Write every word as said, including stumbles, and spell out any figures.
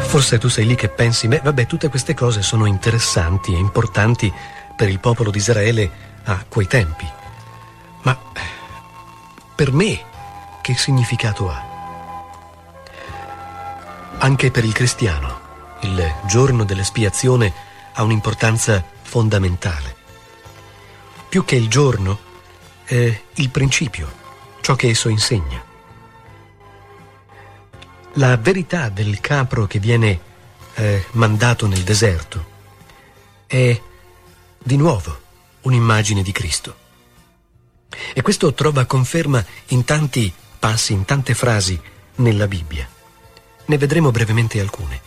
Forse tu sei lì che pensi, beh, vabbè, tutte queste cose sono interessanti e importanti per il popolo di Israele a quei tempi. Ma per me che significato ha? Anche per il cristiano il giorno dell'espiazione ha un'importanza fondamentale. Più che il giorno, è il principio, ciò che esso insegna. La verità del capro che viene eh, mandato nel deserto è di nuovo un'immagine di Cristo. E questo trova conferma in tanti passi, in tante frasi nella Bibbia. Ne vedremo brevemente alcune.